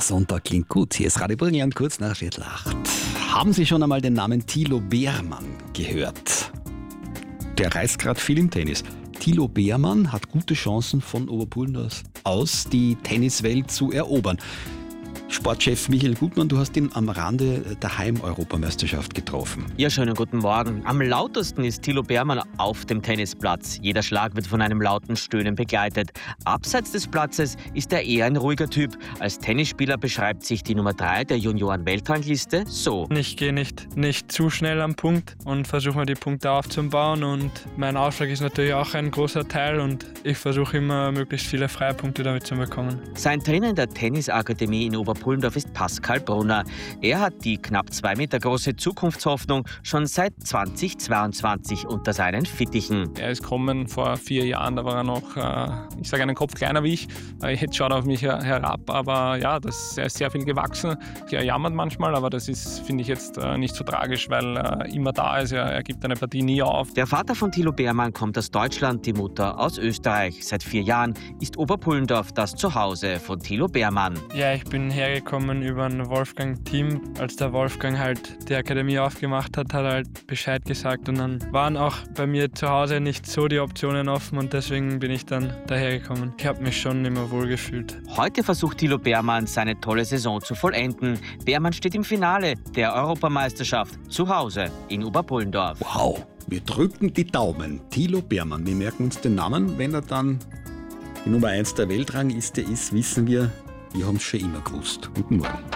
Sonntag klingt gut. Hier ist Radio Burgenland, kurz nach Viertel 8. Haben Sie schon einmal den Namen Thilo Beermann gehört? Der reist gerade viel im Tennis. Thilo Beermann hat gute Chancen von Oberpullendorf aus, die Tenniswelt zu erobern. Sportchef Michael Gutmann, du hast ihn am Rande der Heim-Europameisterschaft getroffen. Ja, schönen guten Morgen. Am lautesten ist Thilo Beermann auf dem Tennisplatz. Jeder Schlag wird von einem lauten Stöhnen begleitet. Abseits des Platzes ist er eher ein ruhiger Typ. Als Tennisspieler beschreibt sich die Nummer 3 der Junioren-Weltrangliste so. Ich gehe nicht zu schnell am Punkt und versuche mir die Punkte aufzubauen. Und mein Aufschlag ist natürlich auch ein großer Teil und ich versuche immer, möglichst viele freie Punkte damit zu bekommen. Sein Trainer in der Tennisakademie in Oberpullendorf ist Pascal Brunner. Er hat die knapp 2 Meter große Zukunftshoffnung schon seit 2022 unter seinen Fittichen. Er ist gekommen vor 4 Jahren, da war er noch, einen Kopf kleiner wie ich. Jetzt schaut er auf mich herab, aber ja, er ist sehr viel gewachsen. Er jammert manchmal, aber das ist, finde ich, jetzt nicht so tragisch, weil er immer da ist. Er gibt eine Partie nie auf. Der Vater von Thilo Beermann kommt aus Deutschland, die Mutter aus Österreich. Seit 4 Jahren ist Oberpullendorf das Zuhause von Thilo Beermann. Ja, ich bin hergekommen über ein Wolfgang-Team. Als der Wolfgang halt die Akademie aufgemacht hat, hat er halt Bescheid gesagt und dann waren auch bei mir zu Hause nicht so die Optionen offen und deswegen bin ich dann dahergekommen. Ich habe mich schon immer wohl gefühlt. Heute versucht Thilo Beermann seine tolle Saison zu vollenden. Beermann steht im Finale der Europameisterschaft zu Hause in Oberpullendorf. Wow, wir drücken die Daumen. Thilo Beermann, wir merken uns den Namen. Wenn er dann die Nummer 1 der Weltrangliste ist, wissen wir, haben es schon immer gewusst. Guten Morgen.